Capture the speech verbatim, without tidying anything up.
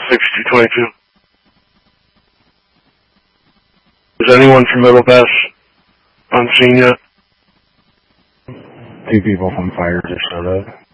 sixty twenty-two. Is anyone from Middle Pass on scene yet? Two people from fire just showed up.